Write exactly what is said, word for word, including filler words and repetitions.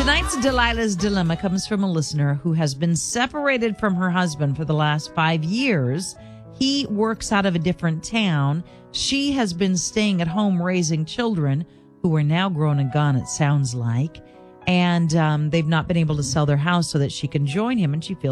Tonight's Delilah's Dilemma comes from a listener who has been separated from her husband for the last five years. He works out of a different town. She has been staying at home raising children who are now grown and gone, it sounds like. And um, they've not been able to sell their house so that she can join him, and she feels